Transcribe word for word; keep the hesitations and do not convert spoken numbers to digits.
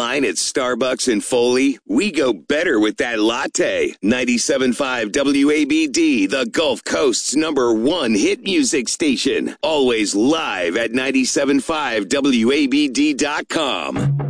line at Starbucks and Foley, we go better with that latte. ninety-seven point five W A B D, the Gulf Coast's number one hit music station. Always live at ninety-seven point five W A B D dot com.